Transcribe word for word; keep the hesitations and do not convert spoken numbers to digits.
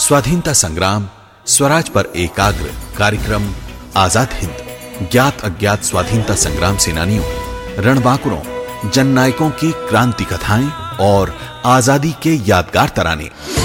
स्वाधीनता संग्राम, स्वराज पर एकाग्र कार्यक्रम आजाद हिंद, ज्ञात अज्ञात स्वाधीनता संग्राम सेनानियों, रणबांकुरों, जननायकों की क्रांति कथाएं और आजादी के यादगार तराने।